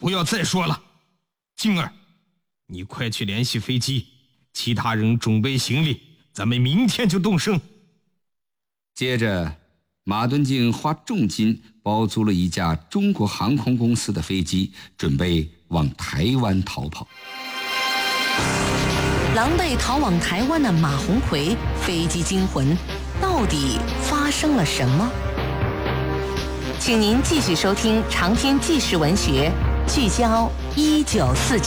不要再说了。静儿，你快去联系飞机，其他人准备行李，咱们明天就动身。 接着，马敦敬花重金包租了一架中国航空公司的飞机，准备往台湾逃跑。 狼狈逃往台湾的马鸿逵飞机惊魂，到底发生了什么？请您继续收听长篇纪实文学《聚焦1949》。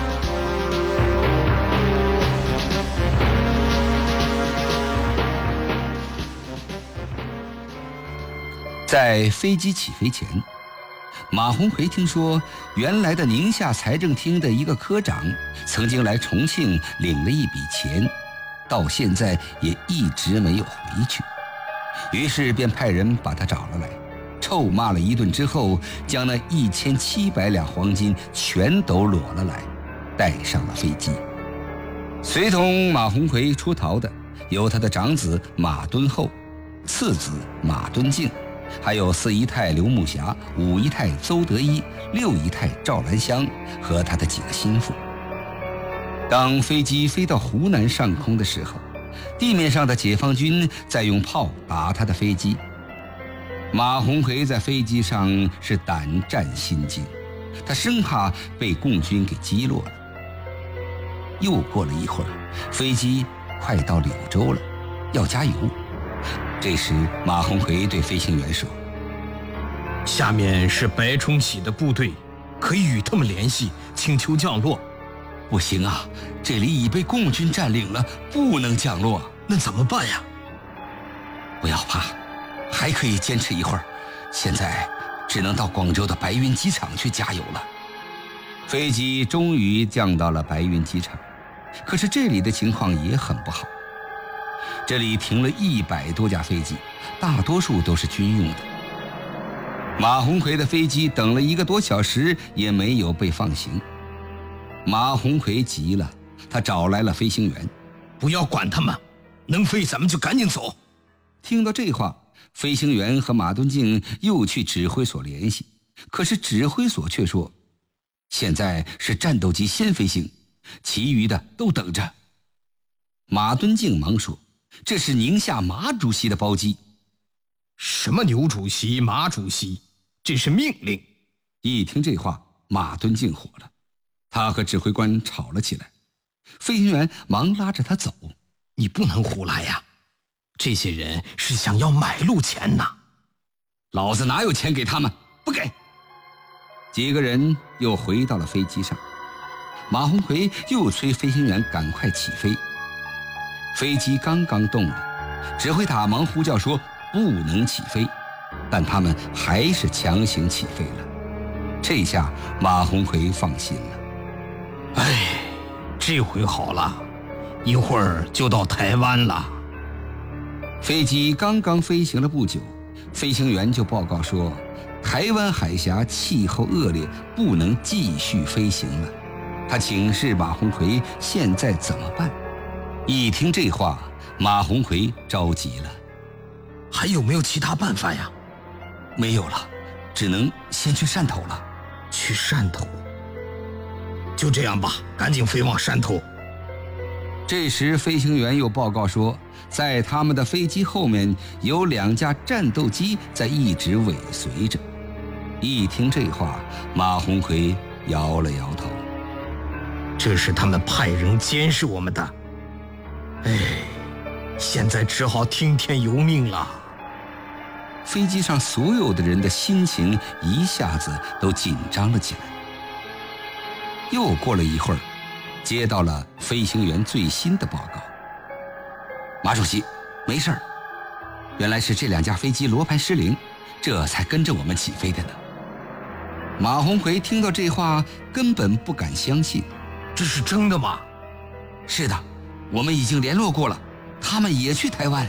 在飞机起飞前，马鸿逵听说原来的宁夏财政厅的一个科长曾经来重庆领了一笔钱，到现在也一直没有回去，于是便派人把他找了来，臭骂了一顿之后，将那1700两黄金全都裸了来，带上了飞机。随同马鸿逵出逃的有他的长子马敦厚、次子马敦敬，还有4姨太刘木霞、5姨太邹德一、6姨太赵兰香和他的几个心腹。当飞机飞到湖南上空的时候，地面上的解放军在用炮打他的飞机。马鸿逵在飞机上是胆战心惊，他生怕被共军给击落了。又过了一会儿，飞机快到柳州了，要加油。这时马鸿逵对飞行员说： 下面是白崇禧的部队，可以与他们联系，请求降落。 不行啊，这里已被共军占领了，不能降落。 那怎么办呀？ 不要怕，还可以坚持一会儿，现在只能到广州的白云机场去加油了。飞机终于降到了白云机场，可是这里的情况也很不好。这里停了100多架飞机，大多数都是军用的。马鸿逵的飞机等了1个多小时也没有被放行。马鸿逵急了，他找来了飞行员： 不要管他们，能飞咱们就赶紧走。 听到这话，飞行员和马敦敬又去指挥所联系，可是指挥所却说：现在是战斗机先飞行，其余的都等着。马敦敬忙说：这是宁夏马主席的包机。 什么牛主席、马主席，这是命令。 一听这话，马敦敬火了，他和指挥官吵了起来。飞行员忙拉着他走： 你不能胡来呀，这些人是想要买路钱呐。 老子哪有钱给他们，不给。几个人又回到了飞机上，马鸿逵又催飞行员赶快起飞。飞机刚刚动了，指挥塔忙呼叫说不能起飞，但他们还是强行起飞了。这下马鸿逵放心了。 哎，这回好了，一会儿就到台湾了。 飞机刚刚飞行了不久，飞行员就报告说，台湾海峡气候恶劣，不能继续飞行了。他请示马鸿逵现在怎么办。一听这话，马鸿逵着急了。 还有没有其他办法呀？ 没有了，只能先去汕头了。 去汕头？就这样吧，赶紧飞往汕头。 这时飞行员又报告说，在他们的飞机后面有2架战斗机在一直尾随着。一听这话，马鸿逵摇了摇头。 这是他们派人监视我们的。哎，现在只好听天由命了。 飞机上所有的人的心情一下子都紧张了起来。又过了一会儿，接到了飞行员最新的报告。马主席，没事儿，原来是这2架飞机罗盘失灵，这才跟着我们起飞的呢。马鸿逵听到这话根本不敢相信。 这是真的吗？ 是的，我们已经联络过了，他们也去台湾。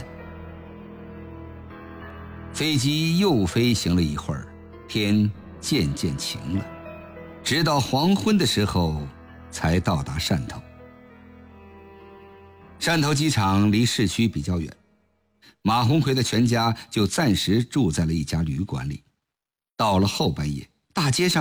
飞机又飞行了一会儿，天渐渐晴了，直到黄昏的时候才到达汕头。汕头机场离市区比较远，马鸿逵的全家就暂时住在了一家旅馆里。到了后半夜，大街上